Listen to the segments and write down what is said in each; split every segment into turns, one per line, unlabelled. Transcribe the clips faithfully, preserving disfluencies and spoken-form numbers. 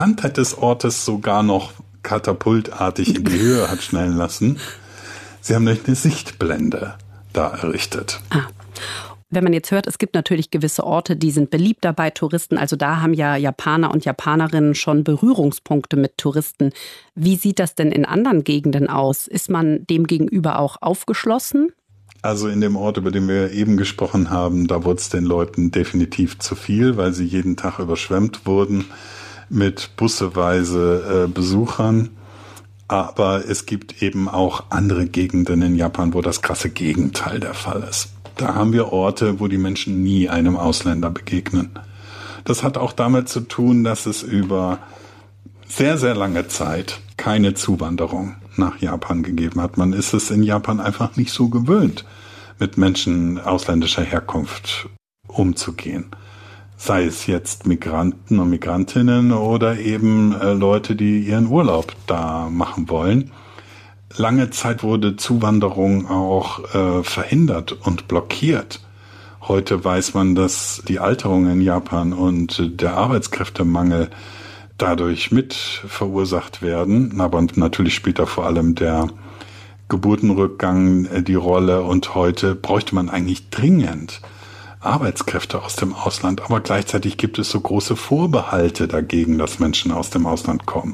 Bekanntheit des Ortes sogar noch katapultartig in die Höhe hat schnellen lassen. Sie haben nämlich eine Sichtblende da errichtet.
Ah. Wenn man jetzt hört, es gibt natürlich gewisse Orte, die sind beliebter bei Touristen. Also da haben ja Japaner und Japanerinnen schon Berührungspunkte mit Touristen. Wie sieht das denn in anderen Gegenden aus? Ist man dem gegenüber auch aufgeschlossen?
Also in dem Ort, über den wir eben gesprochen haben, da wurde es den Leuten definitiv zu viel, weil sie jeden Tag überschwemmt wurden mit busseweise äh, Besuchern. Aber es gibt eben auch andere Gegenden in Japan, wo das krasse Gegenteil der Fall ist. Da haben wir Orte, wo die Menschen nie einem Ausländer begegnen. Das hat auch damit zu tun, dass es über sehr, sehr lange Zeit keine Zuwanderung nach Japan gegeben hat. Man ist es in Japan einfach nicht so gewöhnt, mit Menschen ausländischer Herkunft umzugehen. Sei es jetzt Migranten und Migrantinnen oder eben äh, Leute, die ihren Urlaub da machen wollen. Lange Zeit wurde Zuwanderung auch äh, verhindert und blockiert. Heute weiß man, dass die Alterung in Japan und der Arbeitskräftemangel dadurch mit verursacht werden. Aber natürlich spielt da vor allem der Geburtenrückgang äh, die Rolle. Und heute bräuchte man eigentlich dringend Arbeitskräfte aus dem Ausland. Aber gleichzeitig gibt es so große Vorbehalte dagegen, dass Menschen aus dem Ausland kommen.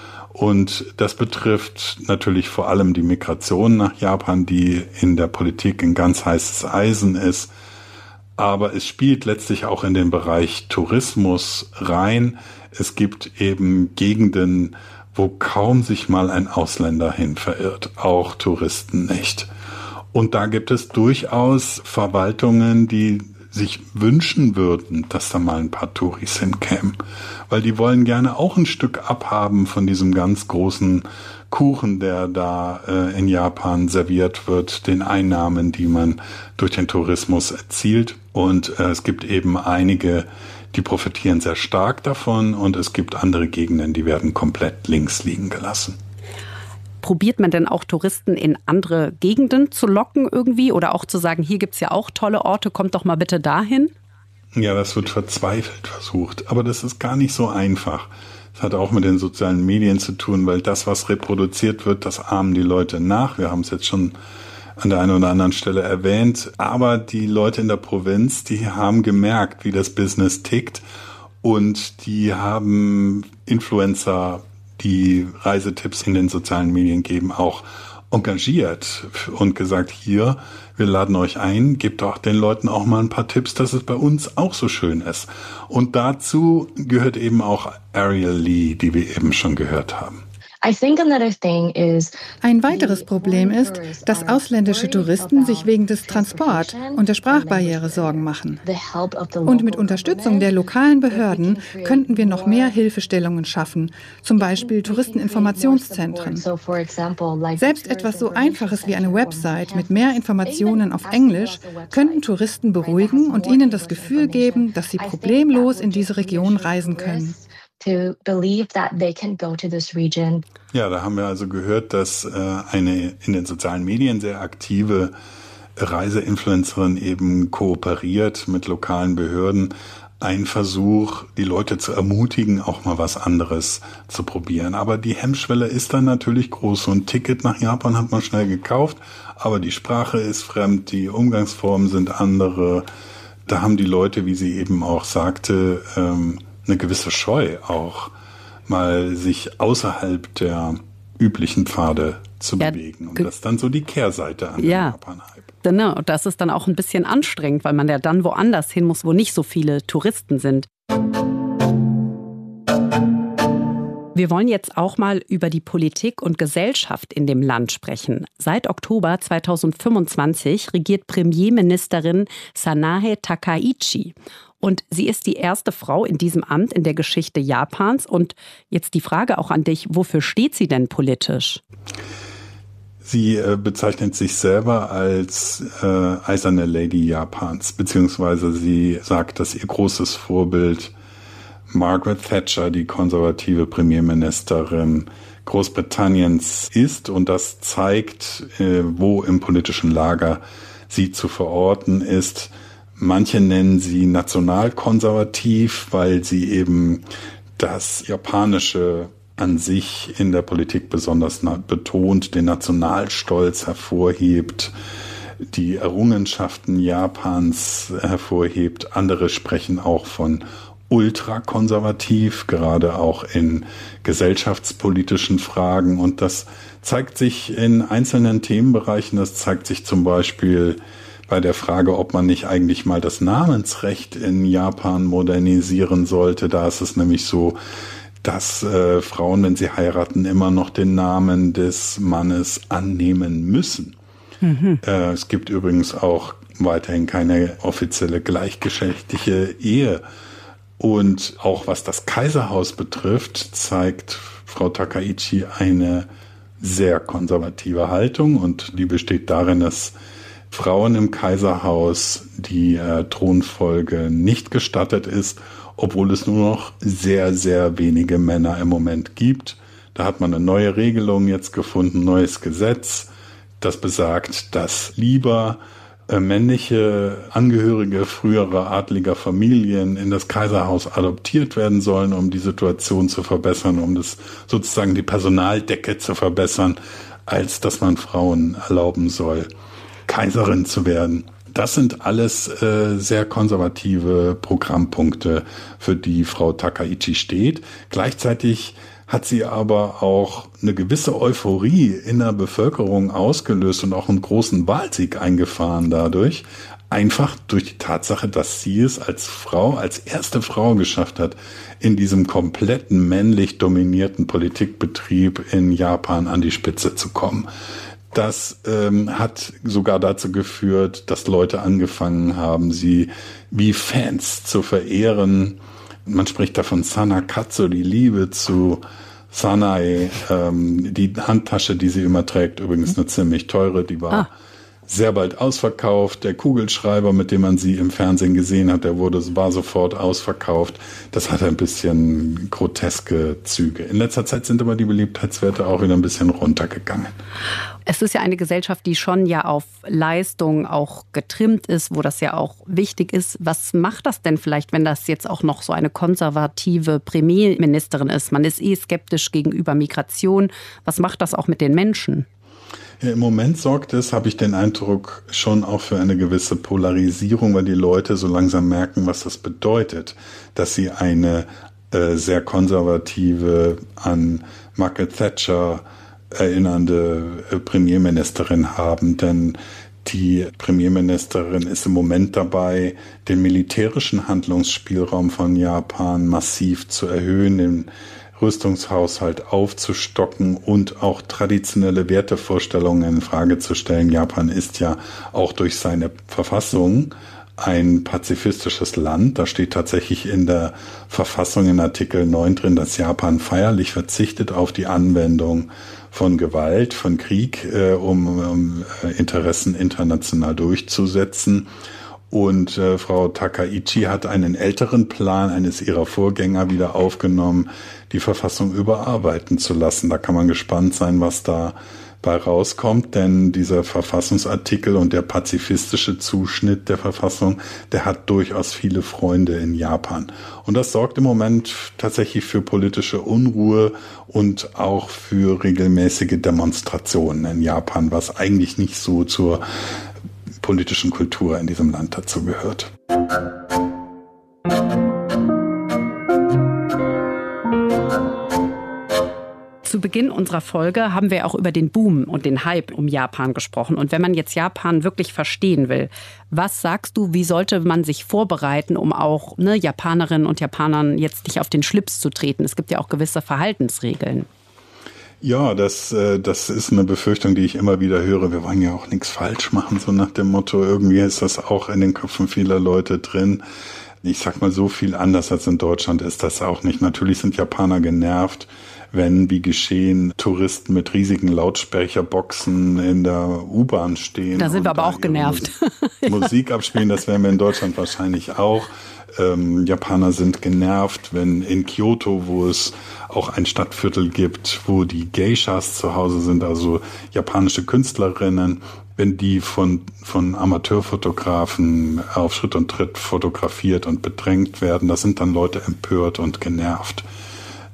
Und das betrifft natürlich vor allem die Migration nach Japan, die in der Politik ein ganz heißes Eisen ist. Aber es spielt letztlich auch in den Bereich Tourismus rein. Es gibt eben Gegenden, wo kaum sich mal ein Ausländer hin verirrt, auch Touristen nicht. Und da gibt es durchaus Verwaltungen, die sich wünschen würden, dass da mal ein paar Touris hinkämen. Weil die wollen gerne auch ein Stück abhaben von diesem ganz großen Kuchen, der da äh, in Japan serviert wird, den Einnahmen, die man durch den Tourismus erzielt. Und äh, es gibt eben einige, die profitieren sehr stark davon und es gibt andere Gegenden, die werden komplett links liegen gelassen.
Probiert man denn auch Touristen in andere Gegenden zu locken irgendwie oder auch zu sagen, hier gibt's ja auch tolle Orte, kommt doch mal bitte dahin?
Ja, das wird verzweifelt versucht, aber das ist gar nicht so einfach. Das hat auch mit den sozialen Medien zu tun, weil das, was reproduziert wird, das ahmen die Leute nach. Wir haben es jetzt schon an der einen oder anderen Stelle erwähnt, aber die Leute in der Provinz, die haben gemerkt, wie das Business tickt und die haben Influencer, die Reisetipps in den sozialen Medien geben, auch engagiert und gesagt, hier, wir laden euch ein, gebt doch den Leuten auch mal ein paar Tipps, dass es bei uns auch so schön ist. Und dazu gehört eben auch Ariel Lee, die wir eben schon gehört haben.
Ein weiteres Problem ist, dass ausländische Touristen sich wegen des Transport und der Sprachbarriere Sorgen machen. Und mit Unterstützung der lokalen Behörden könnten wir noch mehr Hilfestellungen schaffen, zum Beispiel Touristeninformationszentren. Selbst etwas so Einfaches wie eine Website mit mehr Informationen auf Englisch könnten Touristen beruhigen und ihnen das Gefühl geben, dass sie problemlos in diese Region reisen können.
To believe that they can go to this region.
Ja, da haben wir also gehört, dass äh, eine in den sozialen Medien sehr aktive Reiseinfluencerin eben kooperiert mit lokalen Behörden. Ein Versuch, die Leute zu ermutigen, auch mal was anderes zu probieren. Aber die Hemmschwelle ist dann natürlich groß. So ein Ticket nach Japan hat man schnell gekauft, aber die Sprache ist fremd, die Umgangsformen sind andere. Da haben die Leute, wie sie eben auch sagte, ähm, eine gewisse Scheu auch, mal sich außerhalb der üblichen Pfade zu ja, bewegen. Und das ist dann so die Kehrseite an
ja,
dem Japan-Hype.
Genau, das ist dann auch ein bisschen anstrengend, weil man ja dann woanders hin muss, wo nicht so viele Touristen sind. Wir wollen jetzt auch mal über die Politik und Gesellschaft in dem Land sprechen. Seit Oktober zweitausendfünfundzwanzig regiert Premierministerin Sanae Takaichi. Und sie ist die erste Frau in diesem Amt in der Geschichte Japans. Und jetzt die Frage auch an dich, wofür steht sie denn politisch?
Sie äh, bezeichnet sich selber als äh, eiserne Lady Japans, beziehungsweise sie sagt, dass ihr großes Vorbild Margaret Thatcher, die konservative Premierministerin Großbritanniens ist. Und das zeigt, äh, wo im politischen Lager sie zu verorten ist. Manche nennen sie nationalkonservativ, weil sie eben das Japanische an sich in der Politik besonders betont, den Nationalstolz hervorhebt, die Errungenschaften Japans hervorhebt. Andere sprechen auch von ultrakonservativ, gerade auch in gesellschaftspolitischen Fragen. Und das zeigt sich in einzelnen Themenbereichen. Das zeigt sich zum Beispiel bei der Frage, ob man nicht eigentlich mal das Namensrecht in Japan modernisieren sollte. Da ist es nämlich so, dass äh, Frauen, wenn sie heiraten, immer noch den Namen des Mannes annehmen müssen. Mhm. Äh, es gibt übrigens auch weiterhin keine offizielle gleichgeschlechtliche Ehe. Und auch was das Kaiserhaus betrifft, zeigt Frau Takaichi eine sehr konservative Haltung. Und die besteht darin, dass Frauen im Kaiserhaus die äh, Thronfolge nicht gestattet ist, obwohl es nur noch sehr, sehr wenige Männer im Moment gibt. Da hat man eine neue Regelung jetzt gefunden, neues Gesetz, das besagt, dass lieber äh, männliche Angehörige früherer adliger Familien in das Kaiserhaus adoptiert werden sollen, um die Situation zu verbessern, um das sozusagen die Personaldecke zu verbessern, als dass man Frauen erlauben soll, Kaiserin zu werden. Das sind alles äh, sehr konservative Programmpunkte, für die Frau Takaichi steht. Gleichzeitig hat sie aber auch eine gewisse Euphorie in der Bevölkerung ausgelöst und auch einen großen Wahlsieg eingefahren dadurch. Einfach durch die Tatsache, dass sie es als Frau, als erste Frau geschafft hat, in diesem kompletten männlich dominierten Politikbetrieb in Japan an die Spitze zu kommen. Das ähm, hat sogar dazu geführt, dass Leute angefangen haben, sie wie Fans zu verehren. Man spricht da von Sanakatsu, die Liebe zu Sanae, ähm, die Handtasche, die sie immer trägt, übrigens eine ziemlich teure, die war ah. sehr bald ausverkauft. Der Kugelschreiber, mit dem man sie im Fernsehen gesehen hat, der wurde, war sofort ausverkauft. Das hatte ein bisschen groteske Züge. In letzter Zeit sind aber die Beliebtheitswerte auch wieder ein bisschen runtergegangen.
Es ist ja eine Gesellschaft, die schon ja auf Leistung auch getrimmt ist, wo das ja auch wichtig ist. Was macht das denn vielleicht, wenn das jetzt auch noch so eine konservative Premierministerin ist? Man ist eh skeptisch gegenüber Migration. Was macht das auch mit den Menschen?
Ja, im Moment sorgt es, habe ich den Eindruck, schon auch für eine gewisse Polarisierung, weil die Leute so langsam merken, was das bedeutet, dass sie eine äh, sehr konservative, an Margaret Thatcher erinnernde äh, Premierministerin haben. Denn die Premierministerin ist im Moment dabei, den militärischen Handlungsspielraum von Japan massiv zu erhöhen, den Rüstungshaushalt aufzustocken und auch traditionelle Wertevorstellungen in Frage zu stellen. Japan ist ja auch durch seine Verfassung ein pazifistisches Land. Da steht tatsächlich in der Verfassung in Artikel neun drin, dass Japan feierlich verzichtet auf die Anwendung von Gewalt, von Krieg, äh, um, um Interessen international durchzusetzen. Und äh, Frau Takaichi hat einen älteren Plan eines ihrer Vorgänger wieder aufgenommen, die Verfassung überarbeiten zu lassen. Da kann man gespannt sein, was da bei rauskommt, denn dieser Verfassungsartikel und der pazifistische Zuschnitt der Verfassung, der hat durchaus viele Freunde in Japan. Und das sorgt im Moment tatsächlich für politische Unruhe und auch für regelmäßige Demonstrationen in Japan, was eigentlich nicht so zur politischen Kultur in diesem Land dazu gehört.
Zu Beginn unserer Folge haben wir auch über den Boom und den Hype um Japan gesprochen. Und wenn man jetzt Japan wirklich verstehen will, was sagst du, wie sollte man sich vorbereiten, um auch ne, Japanerinnen und Japanern jetzt nicht auf den Schlips zu treten? Es gibt ja auch gewisse Verhaltensregeln.
Ja, das, das ist eine Befürchtung, die ich immer wieder höre. Wir wollen ja auch nichts falsch machen, so nach dem Motto. Irgendwie ist das auch in den Köpfen vieler Leute drin. Ich sag mal, so viel anders als in Deutschland ist das auch nicht. Natürlich sind Japaner genervt, wenn, wie geschehen, Touristen mit riesigen Lautsprecherboxen in der U-Bahn stehen.
Da sind wir aber auch genervt.
Musik, Musik abspielen, das wären wir in Deutschland wahrscheinlich auch. Ähm, Japaner sind genervt, wenn in Kyoto, wo es auch ein Stadtviertel gibt, wo die Geishas zu Hause sind, also japanische Künstlerinnen, wenn die von, von Amateurfotografen auf Schritt und Tritt fotografiert und bedrängt werden, da sind dann Leute empört und genervt.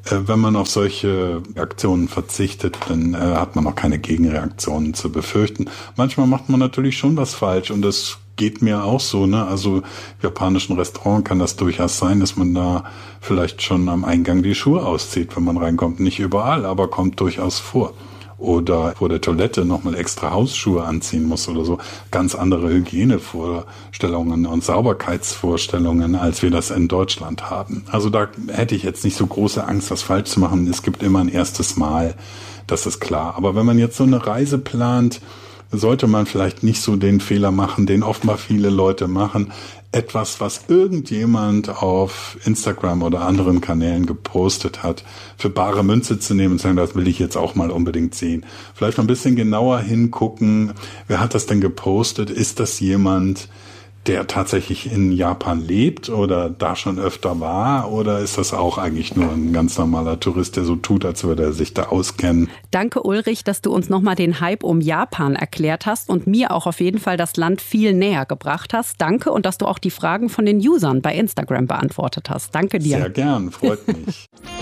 Wenn man auf solche Aktionen verzichtet, dann äh, hat man auch keine Gegenreaktionen zu befürchten. Manchmal macht man natürlich schon was falsch und das geht mir auch so, ne? Also im japanischen Restaurant kann das durchaus sein, dass man da vielleicht schon am Eingang die Schuhe auszieht, wenn man reinkommt. Nicht überall, aber kommt durchaus vor. Oder vor der Toilette nochmal extra Hausschuhe anziehen muss oder so. Ganz andere Hygienevorstellungen und Sauberkeitsvorstellungen, als wir das in Deutschland haben. Also da hätte ich jetzt nicht so große Angst, was falsch zu machen. Es gibt immer ein erstes Mal, das ist klar. Aber wenn man jetzt so eine Reise plant, sollte man vielleicht nicht so den Fehler machen, den offenbar viele Leute machen, etwas, was irgendjemand auf Instagram oder anderen Kanälen gepostet hat, für bare Münze zu nehmen und sagen, das will ich jetzt auch mal unbedingt sehen. Vielleicht mal ein bisschen genauer hingucken, wer hat das denn gepostet? Ist das jemand, der tatsächlich in Japan lebt oder da schon öfter war? Oder ist das auch eigentlich nur ein ganz normaler Tourist, der so tut, als würde er sich da auskennen?
Danke, Ulrich, dass du uns nochmal den Hype um Japan erklärt hast und mir auch auf jeden Fall das Land viel näher gebracht hast. Danke und dass du auch die Fragen von den Usern bei Instagram beantwortet hast. Danke dir.
Sehr gern, freut mich.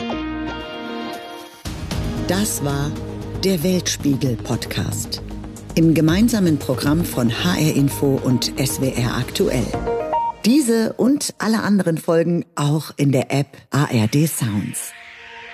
Das war der Weltspiegel-Podcast. Im gemeinsamen Programm von H R Info und S W R Aktuell. Diese und alle anderen Folgen auch in der App A R D Sounds.